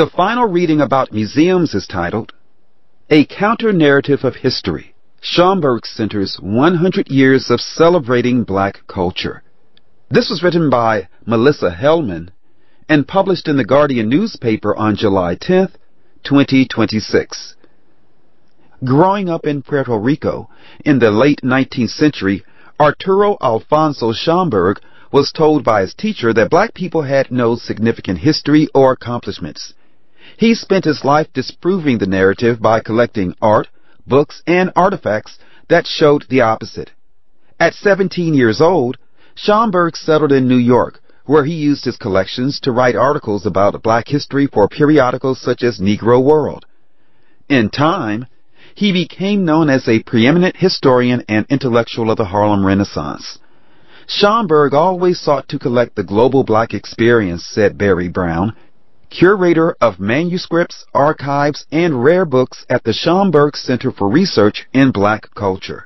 The final reading about museums is titled, A Counter-Narrative of History, Schomburg Center's 100 Years of Celebrating Black Culture. This was written by Melissa Hellman and published in the Guardian newspaper on July 10, 2026. Growing up in Puerto Rico in the late 19th century, Arturo Alfonso Schomburg was told by his teacher that black people had no significant history or accomplishments. He spent his life disproving the narrative by collecting art, books, and artifacts that showed the opposite. At 17 years old, Schomburg settled in New York, where he used his collections to write articles about black history for periodicals such as Negro World. In time, he became known as a preeminent historian and intellectual of the Harlem Renaissance. Schomburg always sought to collect the global black experience, said Barry Brown, curator of manuscripts, archives, and rare books at the Schomburg Center for Research in Black Culture.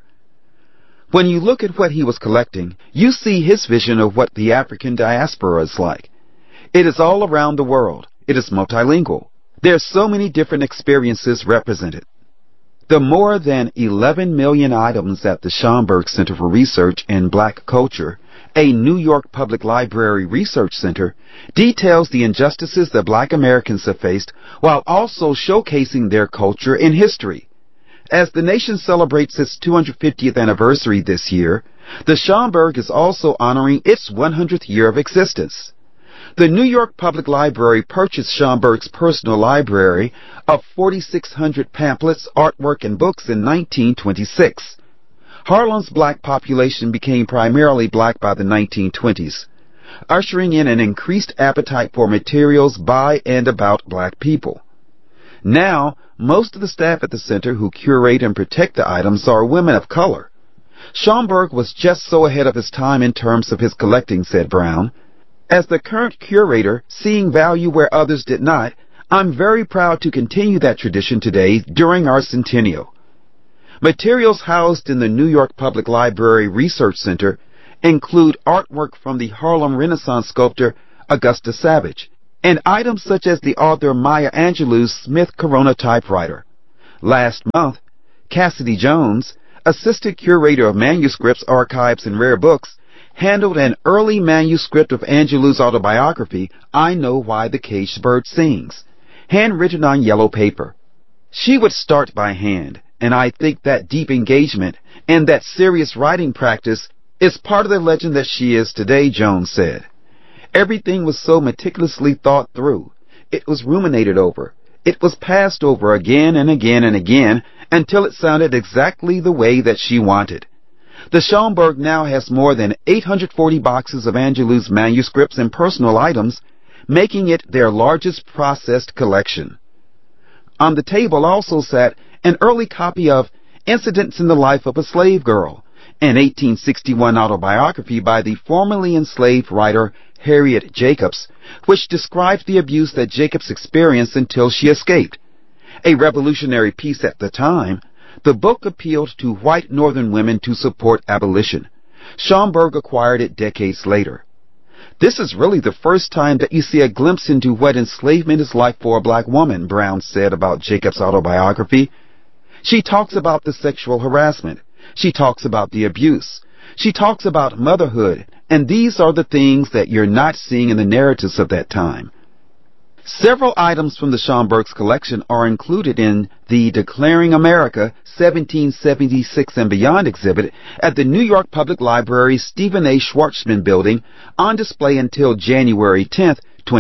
When you look at what he was collecting, you see his vision of what the African diaspora is like. It is all around the world. It is multilingual. There are so many different experiences represented. The more than 11 million items at the Schomburg Center for Research in Black Culture, a New York Public Library research center, details the injustices that black Americans have faced while also showcasing their culture and history. As the nation celebrates its 250th anniversary this year, the Schomburg is also honoring its 100th year of existence. The New York Public Library purchased Schomburg's personal library of 4,600 pamphlets, artwork, and books in 1926. Harlem's black population became primarily black by the 1920s, ushering in an increased appetite for materials by and about black people. Now, most of the staff at the center who curate and protect the items are women of color. Schomburg was just so ahead of his time in terms of his collecting, said Brown. As the current curator, seeing value where others did not, I'm very proud to continue that tradition today during our centennial. Materials housed in the New York Public Library Research Center include artwork from the Harlem Renaissance sculptor Augusta Savage, and items such as the author Maya Angelou's Smith Corona typewriter. Last month, Cassidy Jones, assistant curator of manuscripts, archives, and rare books, handled an early manuscript of Angelou's autobiography, I Know Why the Caged Bird Sings, handwritten on yellow paper. She would start by hand, and I think that deep engagement and that serious writing practice is part of the legend that she is today, Jones said. Everything was so meticulously thought through. It was ruminated over. It was passed over again and again and again until it sounded exactly the way that she wanted. The Schomburg now has more than 840 boxes of Angelou's manuscripts and personal items, making it their largest processed collection. On the table also sat an early copy of Incidents in the Life of a Slave Girl, an 1861 autobiography by the formerly enslaved writer Harriet Jacobs, which described the abuse that Jacobs experienced until she escaped. A revolutionary piece at the time, the book appealed to white Northern women to support abolition. Schomburg acquired it decades later. This is really the first time that you see a glimpse into what enslavement is like for a black woman, Brown said about Jacobs' autobiography. She talks about the sexual harassment. She talks about the abuse. She talks about motherhood, and these are the things that you're not seeing in the narratives of that time. Several items from the Schomburg's collection are included in the Declaring America 1776 and Beyond exhibit at the New York Public Library's Stephen A. Schwarzman building, on display until January 10,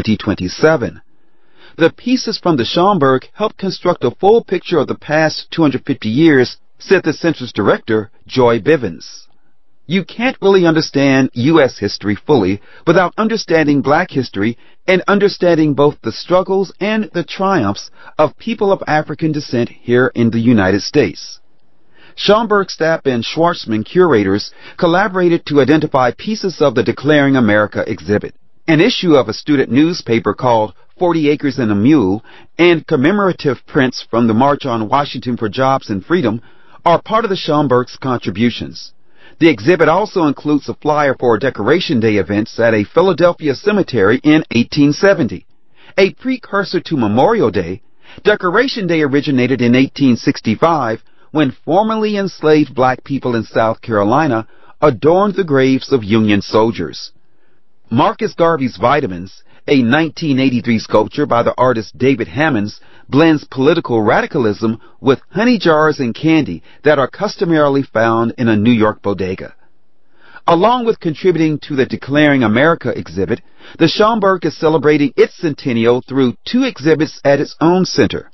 2027. The pieces from the Schomburg help construct a full picture of the past 250 years, said the center's director, Joy Bivens. You can't really understand U.S. history fully without understanding black history and understanding both the struggles and the triumphs of people of African descent here in the United States. Schomburg staff and Schwarzman curators collaborated to identify pieces of the Declaring America exhibit. An issue of a student newspaper called 40 Acres and a Mule and commemorative prints from the March on Washington for Jobs and Freedom are part of the Schomburg's contributions. The exhibit also includes a flyer for Decoration Day events at a Philadelphia cemetery in 1870. A precursor to Memorial Day, Decoration Day originated in 1865 when formerly enslaved black people in South Carolina adorned the graves of Union soldiers. Marcus Garvey's Vitamins, a 1983 sculpture by the artist David Hammons, blends political radicalism with honey jars and candy that are customarily found in a New York bodega. Along with contributing to the Declaring America exhibit, the Schomburg is celebrating its centennial through 2 exhibits at its own center.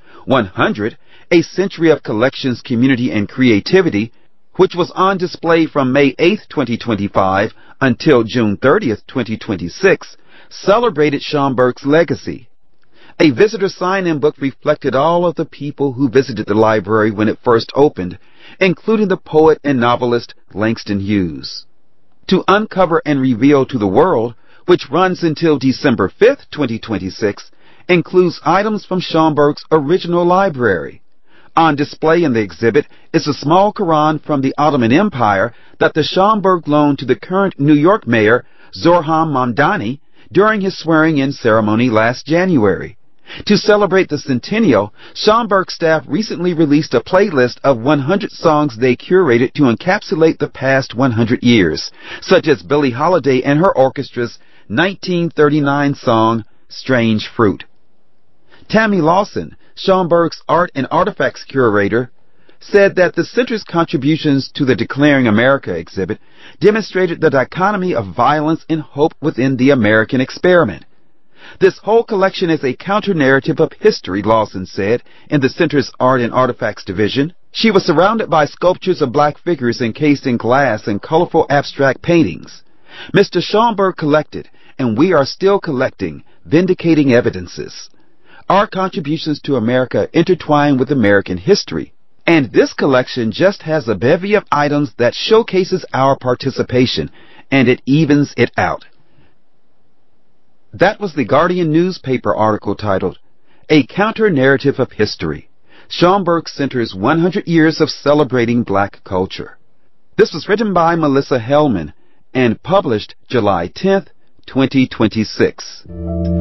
100, A Century of Collections, Community, and Creativity, which was on display from May 8, 2025 until June 30, 2026, celebrated Schomburg's legacy. A visitor sign-in book reflected all of the people who visited the library when it first opened, including the poet and novelist Langston Hughes. To Uncover and Reveal to the World, which runs until December 5, 2026, includes items from Schomburg's original library. On display in the exhibit is a small Quran from the Ottoman Empire that the Schomburg loaned to the current New York mayor, Zorhan Mamdani, during his swearing-in ceremony last January. To celebrate the centennial, Schomburg staff recently released a playlist of 100 songs they curated to encapsulate the past 100 years, such as Billie Holiday and her orchestra's 1939 song, Strange Fruit. Tammy Lawson, Schomburg's Art and Artifacts curator, said that the center's contributions to the Declaring America exhibit demonstrated the dichotomy of violence and hope within the American experiment. This whole collection is a counter-narrative of history, Lawson said, in the center's Art and Artifacts division. She was surrounded by sculptures of black figures encased in glass and colorful abstract paintings. Mr. Schomburg collected, and we are still collecting, vindicating evidences. Our contributions to America intertwine with American history, and this collection just has a bevy of items that showcases our participation, and it evens it out. That was the Guardian newspaper article titled, A Counter-Narrative of History, Schomburg Center's 100 Years of Celebrating Black Culture. This was written by Melissa Hellman and published July 10, 2026.